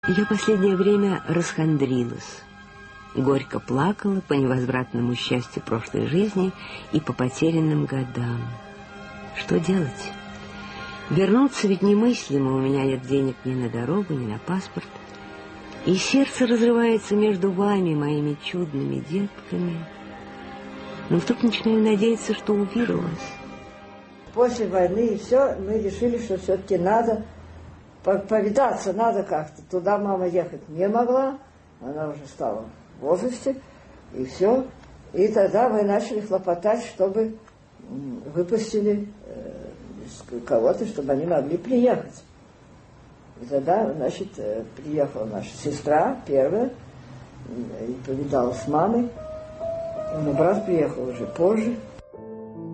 Я последнее время расхандрилась, горько плакала по невозвратному счастью прошлой жизни и по потерянным годам. Что делать? Вернуться ведь немыслимо, у меня нет денег ни на дорогу, ни на паспорт. И сердце разрывается между вами, моими чудными детками. Но вдруг начинаю надеяться, что увидалась. После войны и все, мы решили, что все-таки надо повидаться, надо как-то. Туда мама ехать не могла, она уже стала в возрасте, и все. И тогда мы начали хлопотать, чтобы выпустили кого-то, чтобы они могли приехать. И тогда, значит, приехала наша сестра первая, и повидалась с мамой. Но брат приехал уже позже.